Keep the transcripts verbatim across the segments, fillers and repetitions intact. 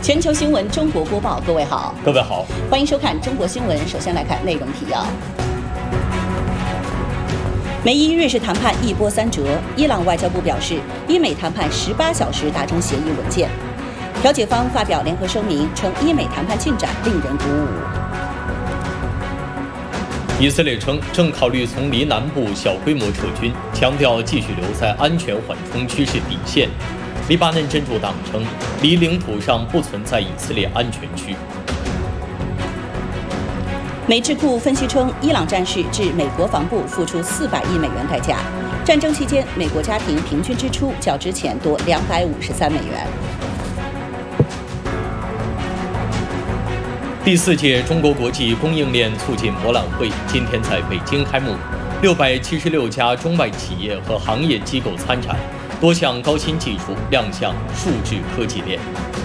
全球新闻中国播报，各位好， 各位好， 欢迎收看中国新闻。首先来看内容提要：美伊瑞士谈判一波三折，伊朗外交部表示，伊美谈判十八小时达成协议文件。调解方发表联合声明，称伊美谈判进展令人鼓舞。 以色列称正考虑从黎南部小规模撤军，强调继续留在安全缓冲区是底线。黎巴嫩真主党称，黎领土上不存在以色列安全区。 美智库分析称，伊朗战事致美国防部付出四百亿美元代价。战争期间，美国家庭平均支出较之前多两百五十三美元。 第四届中国国际供应链促进博览会今天在北京开幕，六百七十六家中外企业和行业机构参展，多项高新技术亮相数字科技链。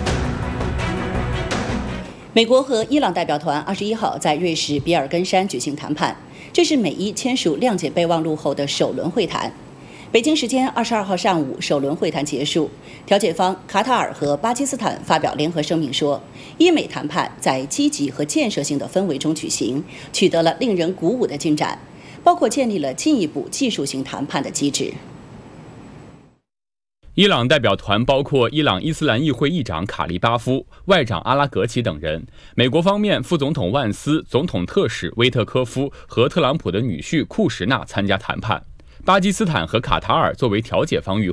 美国和伊朗代表团二十一号在瑞士比尔根山举行谈判，这是美伊签署谅解备忘录后的首轮会谈。北京时间二十二号上午，首轮会谈结束，调解方卡塔尔和巴基斯坦发表联合声明说，伊美谈判在积极和建设性的氛围中举行，取得了令人鼓舞的进展，包括建立了进一步技术性谈判的机制。 伊朗代表团包括伊朗伊斯兰议会议长卡利巴夫、外长阿拉格齐等人。美国方面，副总统万斯、总统特使威特科夫和特朗普的女婿库什纳参加谈判。巴基斯坦和卡塔尔作为调解方与